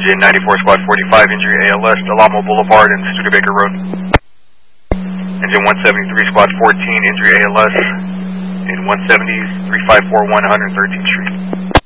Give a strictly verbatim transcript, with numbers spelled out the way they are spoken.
Engine ninety-four Squad forty-five, injury A L S, Delamo Boulevard and Studebaker Road. Engine one seventy-three Squad fourteen, injury A L S in one seventy, three five four one, one hundred thirteenth Street.